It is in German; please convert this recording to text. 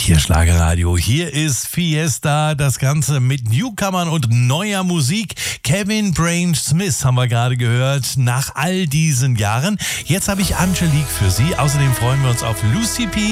Hier Schlagerradio, hier ist Fiesta, das Ganze mit Newcomern und neuer Musik. Kevin Brain Smith haben wir gerade gehört, nach all diesen Jahren. Jetzt habe ich Angelique für Sie. Außerdem freuen wir uns auf Lucy P.